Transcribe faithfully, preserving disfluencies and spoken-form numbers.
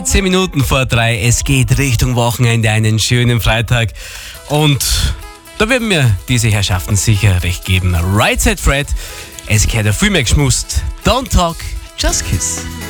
Zehn Minuten vor drei, es geht Richtung Wochenende, einen schönen Freitag und da werden mir diese Herrschaften sicher recht geben. Right Said Fred, es gehört ja viel mehr geschmust. Don't talk, just kiss.